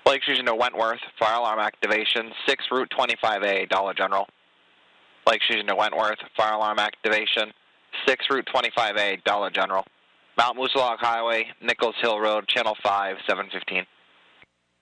Lake Fusion to Wentworth, fire alarm activation, 6 Route 25A, Dollar General. Lake Fusion to Wentworth, fire alarm activation, 6 Route 25A, Dollar General. Mount Moosilauke Highway, Nichols Hill Road, Channel 5, 715.